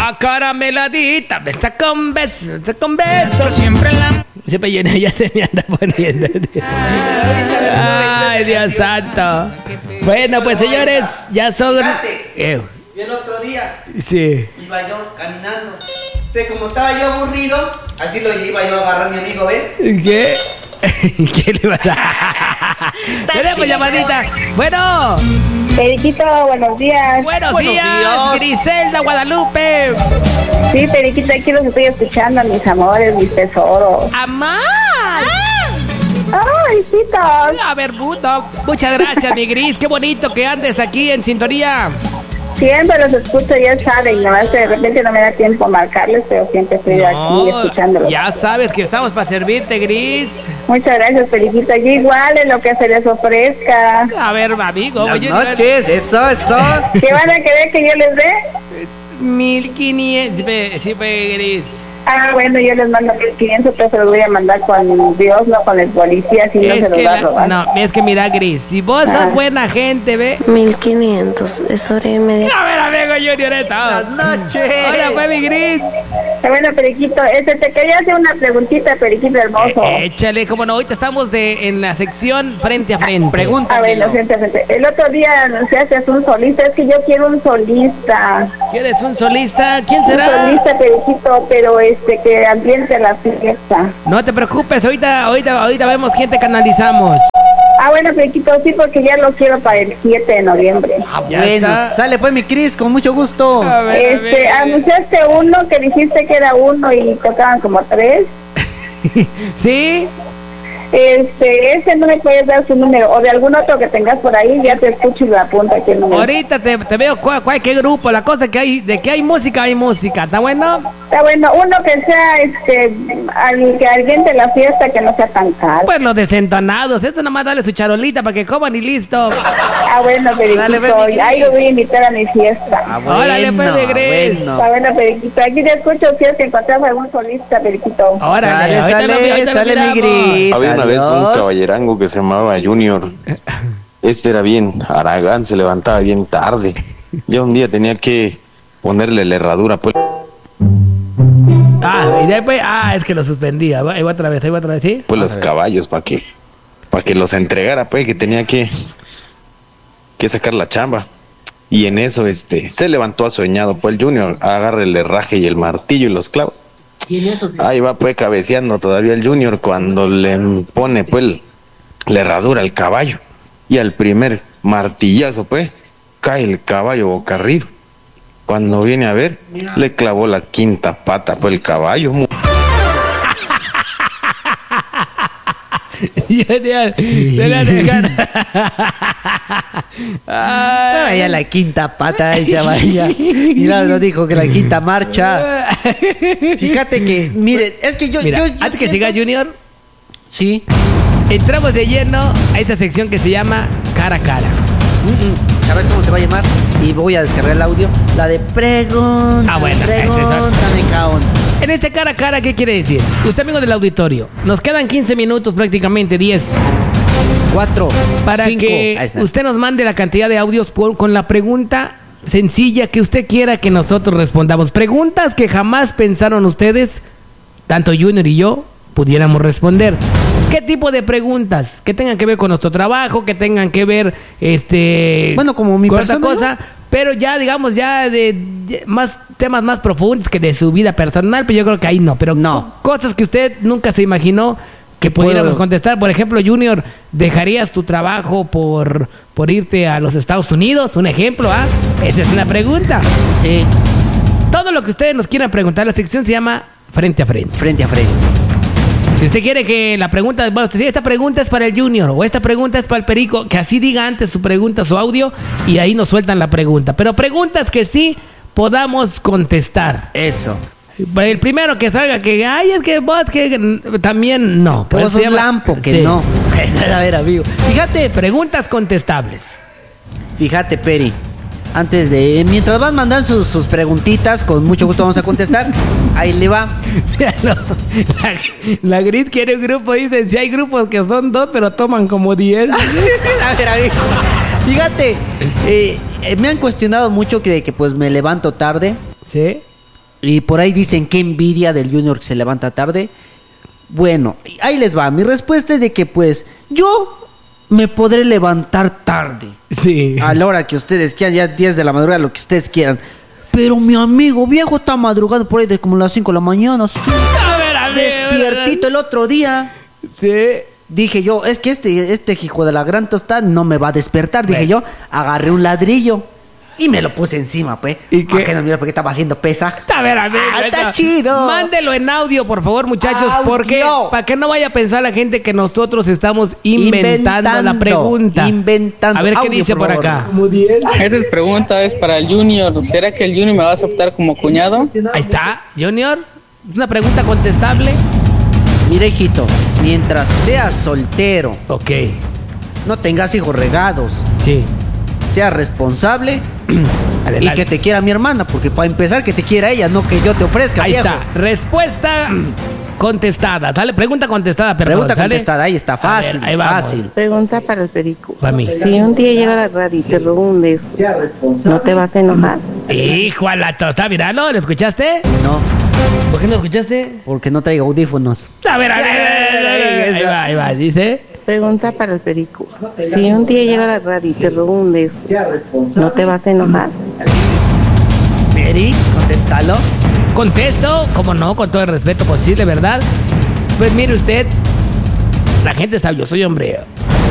Acarameladita, besa con beso, besa con beso. Siempre la... Siempre ya se me anda poniendo. Ay, Dios santo. Bueno, pues señores, ya son... Yo el otro día Sí. iba yo caminando. Pero como estaba yo aburrido, así lo iba yo a agarrar a mi amigo, ¿ves? ¿Qué? ¿Qué le vas a...? Tenemos llamadita. Bueno. Periquito, buenos días. Buenos días, Griselda Guadalupe. Sí, Periquito, aquí los estoy escuchando, mis amores, mis tesoros. ¡Amá! ¡Ay, hijitos! A ver, puto. Muchas gracias, mi Gris. Qué bonito que andes aquí en sintonía. Siempre los escucho, ya saben, nomás de repente no me da tiempo a marcarles, pero siempre estoy aquí escuchándolos. Ya sabes que estamos para servirte, Gris. Muchas gracias, Periquito. Y igual en lo que se les ofrezca. A ver, amigo. Buenas noches, eso. ¿Qué van a querer que yo les dé? 1500. Sí, Gris. Ah, bueno, yo les mando 1500 pesos, los voy a mandar con Dios, no con el policía, si no se los va a robar. No, es que mira, Gris, si vos sos buena gente, ve. 1500, es hora y media. A ver, amigo Junioreta. Buenas noches. Hola, fue mi Gris. Bueno, Periquito, te quería hacer una preguntita, Periquito hermoso. Échale, como no, ahorita estamos en la sección frente a frente. Pregunta. Bueno, frente. El otro día anunciaste un solista, es que yo quiero un solista. ¿Quieres un solista? ¿Quién será? Un solista, Periquito, pero que ambiente la fiesta. No te preocupes, ahorita vemos quién te canalizamos. Ah, bueno, Periquito, sí, porque ya lo quiero para el 7 de noviembre. Ya Bueno, está. sale pues mi Cris, con mucho gusto. A ver. Anunciaste uno que dijiste que era uno y tocaban como 3. ¿Sí? Ese no me puedes dar su número, o de algún otro que tengas por ahí, ya te escucho y lo apunto aquí el número. Ahorita te veo qué grupo. La cosa que hay, de que hay música, ¿está bueno? Está bueno, uno que sea, que alguien de la fiesta que no sea tan caro. Pues los desentonados, eso nomás dale su charolita para que coman y listo. Ah, bueno, Dale, Periquito, ven, mi ahí lo Gris. voy a invitar a mi fiesta. Órale, pues, de Gris. Está bueno, Periquito, aquí te escucho, si es que encontrás algún solista, Periquito. Órale, Sale mi Gris. Había una vez un Adiós. caballerango que se llamaba Junior. Este era bien haragán, se levantaba bien tarde. Ya un día tenía que ponerle la herradura, pues. Y después, es que lo suspendía. Ahí va otra vez, ¿sí? Pues los caballos para que los entregara, pues, que tenía que sacar la chamba. Y en eso se levantó asueñado, pues el Junior agarra el herraje y el martillo y los clavos. Ahí va pues cabeceando todavía el Junior cuando le pone pues la herradura al caballo. Y al primer martillazo pues cae el caballo boca arriba. Cuando viene a ver, le clavó la quinta pata pues el caballo. Ahora ya la quinta pata ella vaya. Mira, nos dijo que la quinta marcha. Fíjate que, mire, es que yo antes que siga Junior, sí. entramos de lleno a esta sección que se llama Cara a Cara. ¿Sabes cómo se va a llamar? Y voy a descargar el audio. La de pregunta. Bueno, es pregúntame, caón. En este cara a cara, ¿qué quiere decir? Usted, amigo del auditorio, nos quedan 15 minutos prácticamente, 10. 4, Para 5. que usted nos mande la cantidad de audios con la pregunta sencilla que usted quiera que nosotros respondamos. Preguntas que jamás pensaron ustedes, tanto Junior y yo, pudiéramos responder. ¿Qué tipo de preguntas? Que tengan que ver con nuestro trabajo, que tengan que ver, bueno, como mi con otra persona, cosa, ¿no? Pero ya, digamos, de más temas más profundos que de su vida personal, pero yo creo que ahí no. Pero no. Cosas que usted nunca se imaginó que pudiéramos contestar. Por ejemplo, Junior, ¿dejarías tu trabajo por irte a los Estados Unidos? Un ejemplo, Esa es una pregunta. Sí. Todo lo que ustedes nos quieran preguntar, la sección se llama Frente a Frente. Frente a frente. Si usted quiere que la pregunta, bueno, usted dice, esta pregunta es para el Junior o esta pregunta es para el Perico, que así diga antes su pregunta, su audio, y ahí nos sueltan la pregunta. Pero preguntas que sí podamos contestar. Eso. El primero que salga que, es que vos, que también no. Que vos sos lampo, que sí. no. A ver, amigo. Fíjate, preguntas contestables. Fíjate, Peri. Mientras van mandando sus preguntitas, con mucho gusto vamos a contestar. Ahí le va. La Gris quiere un grupo, dicen, si hay grupos que son 2, pero toman como 10. A ver, amigo. Fíjate, me han cuestionado mucho que pues me levanto tarde. ¿Sí? Y por ahí dicen qué envidia del Junior que se levanta tarde. Bueno, ahí les va. Mi respuesta es de que pues yo me podré levantar tarde. Sí. A la hora que ustedes quieran, ya 10 de la madrugada, lo que ustedes quieran. Pero mi amigo viejo está madrugando por ahí de como las 5 de la mañana. A ver, Despiertito el otro día. Sí. Dije yo, es que este hijo de la gran tostada no me va a despertar. Dije yo, agarré un ladrillo y me lo puse encima, pues. ¿Y qué? ¿Para qué no mira? Porque estaba haciendo pesa. A ver, Está chido. Mándelo en audio, por favor, muchachos, porque Audio. para que no vaya a pensar la gente que nosotros estamos inventando la pregunta. Inventando. A ver qué Audio, dice por favor. acá. Esa pregunta es para el Junior. ¿Será que el Junior me va a aceptar como cuñado? Ahí está, Junior. Una pregunta contestable. Mira, hijito, mientras seas soltero, Ok, no tengas hijos regados, sí. seas responsable Adelante. y que te quiera mi hermana, porque para empezar que te quiera ella, no que yo te ofrezca, Ahí viejo. está. Respuesta contestada. ¿Sale? Pregunta contestada, perdón. Pregunta ¿sale? contestada, ahí está, A fácil, ver, ahí vamos. fácil. Pregunta para el perico. Para mí. Si un día llega a la radio y te robo un beso, ¿no te vas a enojar? Hijo a la tostada, míralo, ¿lo escuchaste? No, ¿Por qué no lo escuchaste? porque no traigo audífonos. A ver, ahí va, dice. Pregunta para el perico. Si un día llega a la radio y te robo un beso, ¿no te vas a enojar? Mary, contéstalo. Contesto, como no, con todo el respeto posible, ¿verdad? Pues mire usted, la gente sabe, yo soy hombre